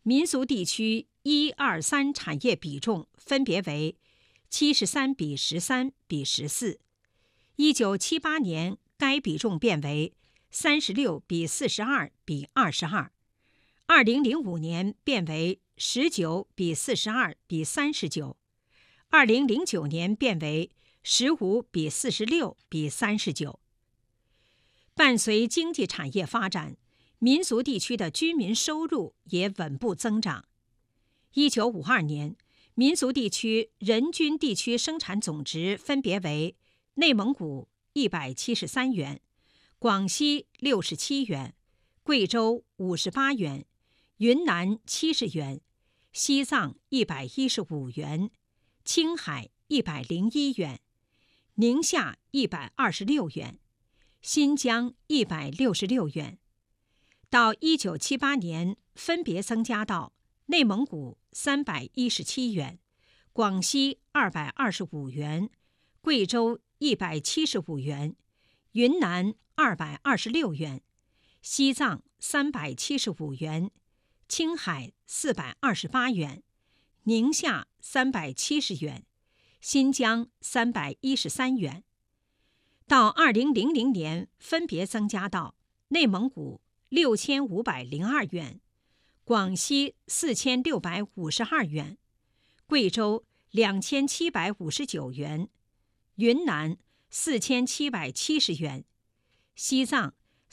民俗地区1、2、3产业比重分别为73:13比14。1978年，该比重变为36:42比22。2005年变为19:42比39。2009年变为15:46比39。伴随经济产业发展，民俗地区的居民收入也稳步增长。1952年，民俗地区人均地区生产总值分别为内蒙古173元，广西67元，贵州58元，云南70元，西藏115元，青海101元，宁夏126元，新疆166元。到1978年，分别增加到内蒙古317元，广西225元，贵州175元，云南226元，西藏375元，青海428元，宁夏370元，新疆313元。到2000年，分别增加到内蒙古6502元，广西4652元，贵州2759元，云南4770元，西藏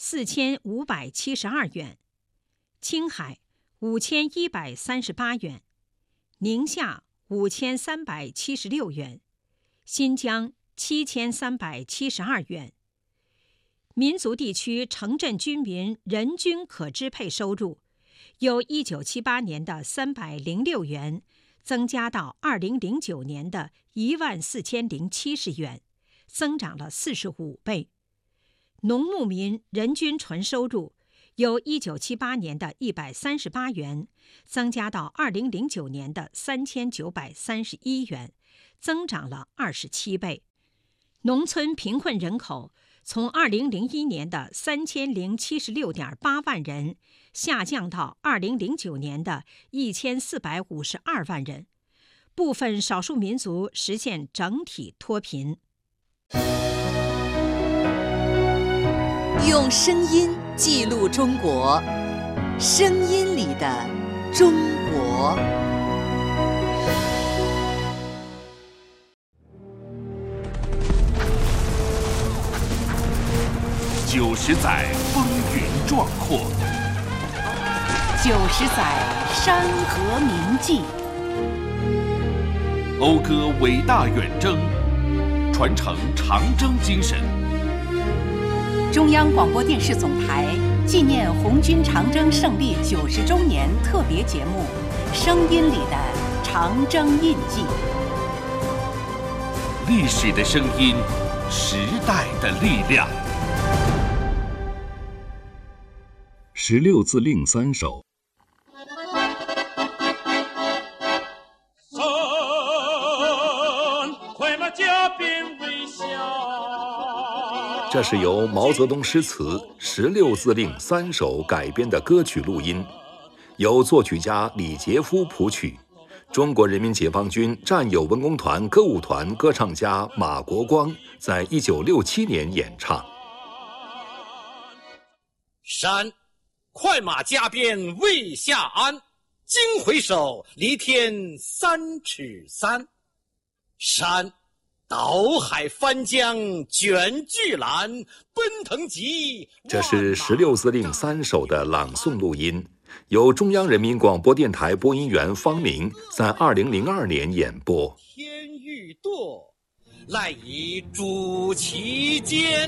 4572元，青海5138元，宁夏5376元，新疆7372元。民族地区城镇居民人均可支配收入由1978年的306元增加到2009年的14070元，增长了45倍。农牧民人均纯收入由1978年的138元增加到2009年的3931元，增长了27倍。农村贫困人口从2001年的3076.8万人下降到2009年的1452万人，部分少数民族实现整体脱贫。 用声音记录中国，声音里的中国。 90载风云壮阔 ，90载山河铭记， 讴歌伟大远征，传承长征精神。 中央广播电视总台纪念红军长征胜利90周年特别节目《声音里的长征印记》。 历史的声音，时代的力量。 16字令3首。这是由毛泽东诗词《16字令3首》改编的歌曲录音，由作曲家李杰夫谱曲，中国人民解放军战友文工团歌舞团歌唱家马国光在1967年演唱。 山，快马加鞭未下鞍，惊回首，离天3尺3。山，倒海翻江卷巨澜，奔腾急。 这是16字令3首的朗诵录音，由中央人民广播电台播音员方明在2002年演播。 天欲堕，赖以主其间。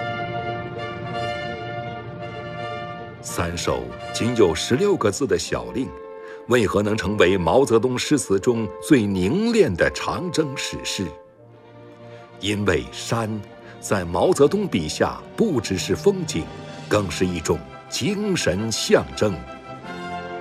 3首仅有16个字的小令，为何能成为毛泽东诗词中最凝练的长征史诗？因为山在毛泽东笔下不只是风景，更是一种精神象征。